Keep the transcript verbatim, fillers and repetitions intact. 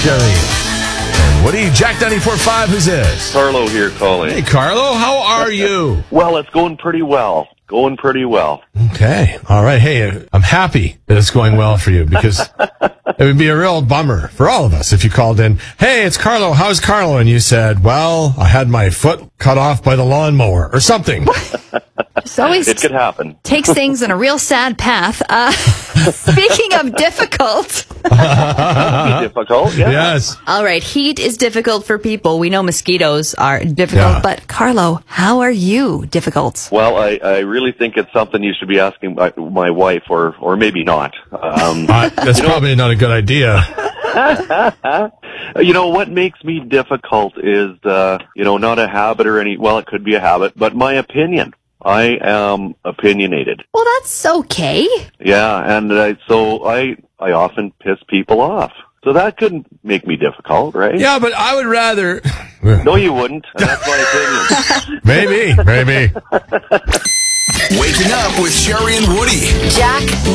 Sherry. And Woody, Jack ninety-four point five, who's this? Carlo here calling. Hey, Carlo, how are you? Well, it's going pretty well. Going pretty well. Okay. All right. Hey, I'm happy that it's going well for you because it would be a real bummer for all of us if you called in, hey, it's Carlo. How's Carlo? And you said, well, I had my foot cut off by the lawnmower or something. It's always It could happen. takes things in a real sad path. Uh, speaking of difficult, Be difficult, yeah. Yes. all right, heat is difficult for people. We know mosquitoes are difficult, Yeah. but Carlo, how are you difficult? Well, I, I really think it's something you should be asking my, my wife, or or maybe not. Um, Uh, that's probably not a good idea. you know, what makes me difficult is, uh, you know, not a habit or any, well, it could be a habit, but my opinion. I am opinionated. Well, that's okay. Yeah, and uh, so I I often piss people off. So that could make me difficult, right? Yeah, but I would rather... No, you wouldn't. And that's my opinion. Maybe, maybe. Waking up with Sherry and Woody. Jack